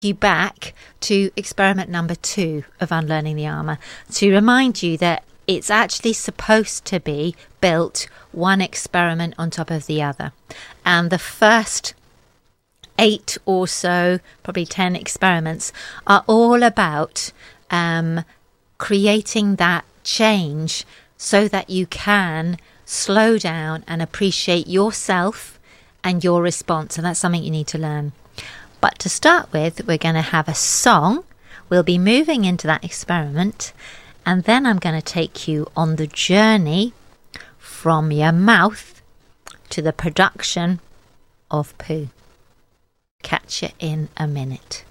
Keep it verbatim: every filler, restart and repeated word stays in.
you back to experiment number two of Unlearning the Armour to remind you that it's actually supposed to be built one experiment on top of the other. And the first eight or so, probably ten experiments, are all about um, creating that change so that you can slow down and appreciate yourself and your response. And that's something you need to learn. But to start with, we're going to have a song. We'll be moving into that experiment. And then I'm going to take you on the journey from your mouth to the production of poo. Catch you in a minute.